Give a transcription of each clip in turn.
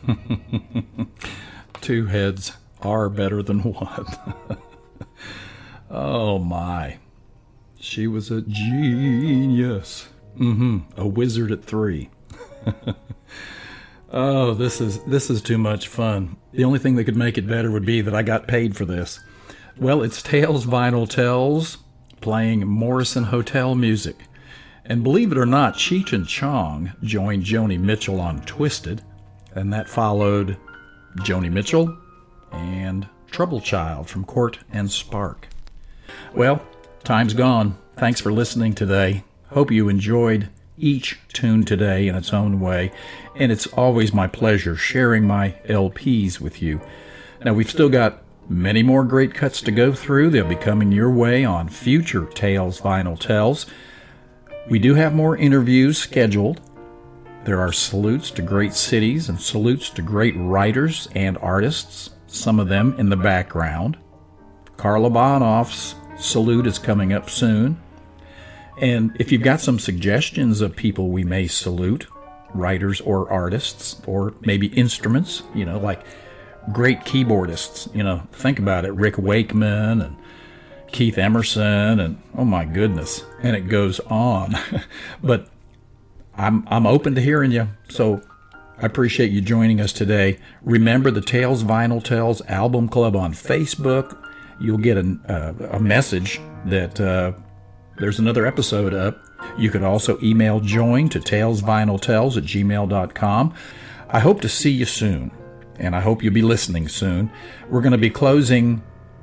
Two heads are better than one. Oh my. She was a genius. A wizard at 3. Oh, this is too much fun. The only thing that could make it better would be that I got paid for this. Well, it's Tales Vinyl Tells, playing Morrison Hotel music. And believe it or not, Cheech and Chong joined Joni Mitchell on Twisted, and that followed Joni Mitchell and Trouble Child from Court and Spark. Well, time's gone. Thanks for listening today. Hope you enjoyed each tune today in its own way, and it's always my pleasure sharing my LPs with you. Now, we've still got many more great cuts to go through. They'll be coming your way on future Tales Vinyl Tells. We do have more interviews scheduled. There are salutes to great cities and salutes to great writers and artists, some of them in the background. Carla Bonoff's salute is coming up soon. And if you've got some suggestions of people we may salute, writers or artists, or maybe instruments, like great keyboardists, think about it, Rick Wakeman and Keith Emerson, and oh my goodness, and it goes on. But I'm open to hearing you, so I appreciate you joining us today. Remember the Tales Vinyl Tells Album Club on Facebook. You'll get a message that there's another episode up. You could also email join to talesvinyltells@gmail.com. I hope to see you soon, and I hope you'll be listening soon. We're going to be closing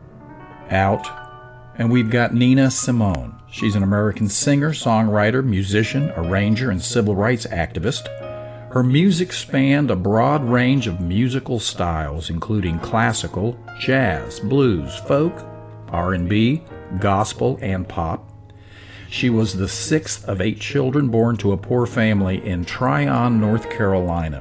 out, and we've got Nina Simone. She's an American singer, songwriter, musician, arranger, and civil rights activist. Her music spanned a broad range of musical styles, including classical, jazz, blues, folk, R&B, gospel, and pop. She was the 6th of 8 children born to a poor family in Tryon, North Carolina.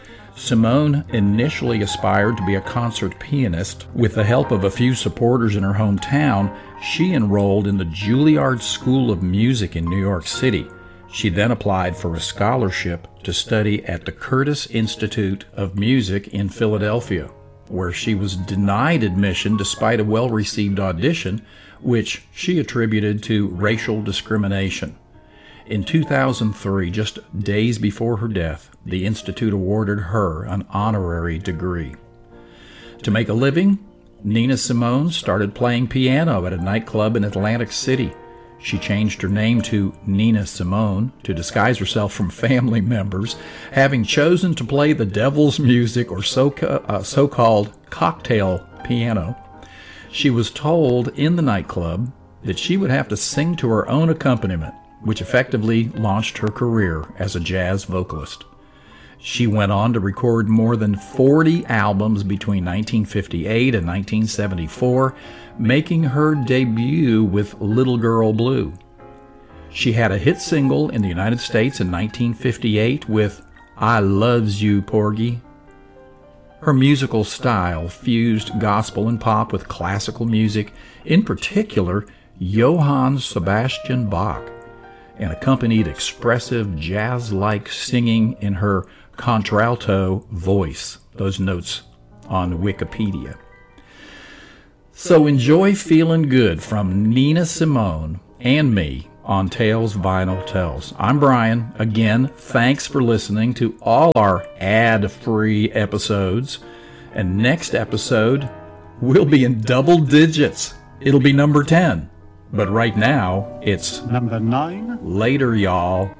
Simone initially aspired to be a concert pianist. With the help of a few supporters in her hometown, she enrolled in the Juilliard School of Music in New York City. She then applied for a scholarship to study at the Curtis Institute of Music in Philadelphia, where she was denied admission despite a well-received audition, which she attributed to racial discrimination. In 2003, just days before her death, the Institute awarded her an honorary degree. To make a living, Nina Simone started playing piano at a nightclub in Atlantic City. She changed her name to Nina Simone to disguise herself from family members, having chosen to play the devil's music, or so-called cocktail piano. She was told in the nightclub that she would have to sing to her own accompaniment, which effectively launched her career as a jazz vocalist. She went on to record more than 40 albums between 1958 and 1974, making her debut with Little Girl Blue. She had a hit single in the United States in 1958 with I Loves You, Porgy. Her musical style fused gospel and pop with classical music, in particular Johann Sebastian Bach, and accompanied expressive jazz-like singing in her contralto voice. Those notes on Wikipedia. So enjoy Feeling Good from Nina Simone and me on Tales Vinyl Tells. I'm Brian. Again, thanks for listening to all our ad-free episodes. And next episode, we'll be in double digits. It'll be number 10. But right now, it's number 9. Later, y'all.